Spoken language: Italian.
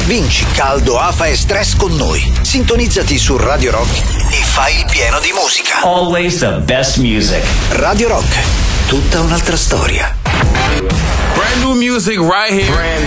Vinci caldo, afa e stress con noi. Sintonizzati su Radio Rock e fai il pieno di musica. Always the best music. Radio Rock, tutta un'altra storia. Brand new music right here.